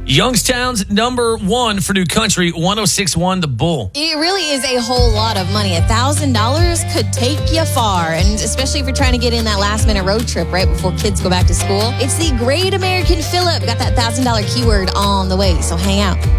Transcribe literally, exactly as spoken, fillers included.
Youngstown's number one for New Country, one oh six point one The Bull. It really is a whole lot of money. one thousand dollars could take you far, and especially if you're trying to get in that last-minute road trip right before kids go back to school. It's the Great American Fill-Up. Got that one thousand dollars keyword on the way, so hang out.